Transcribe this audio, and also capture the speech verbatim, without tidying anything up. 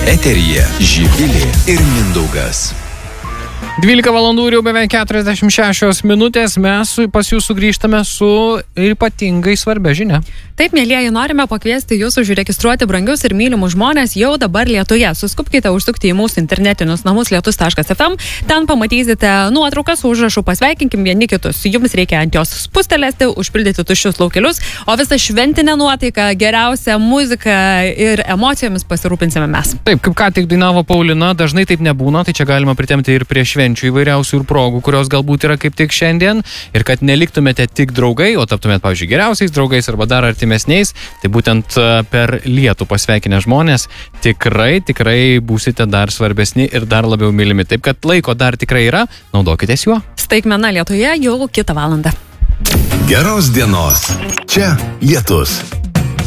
Eteryje Živilė ir Mindaugas. dvylika valandų ir jau beveik keturiasdešimt šešios minutės mes pas jūs sugrįžtame su ypatingai svarbia žinia. Taip, mėlyjeji, norime pakviesti jūs užregistruoti brangius ir mylimus žmonės jau dabar Lietuje. Suskubkite užsukti į mūsų internetinius namus lietus taškas ef em. Ten pamatysite nuotraukas su užrašu pasveikinkim vieni kitus. Jums reikia ant jos spustelėsti, užpildyti tuščius laukelius, o visą šventinę nuotaiką, geriausią muziką ir emocijomis pasirūpinsime mes. Taip, kaip ką tik dainavo Paulina, dažnai taip nebūna, tai čia galima pritemti ir prie švenčių įvairiausių ir progų, kurios galbūt yra kaip tik šiandien, ir kad neliktumėte tik draugai, o taptumėte, pavyzdžiui, geriausiais draugais arba dar artimesniais, tai būtent per lietų pasveikinę žmonės tikrai, tikrai būsite dar svarbesni ir dar labiau mylimi. Taip, kad laiko dar tikrai yra, naudokitės juo. Staigmena Lietuje jau kitą valandą. Geros dienos. Čia Lietus.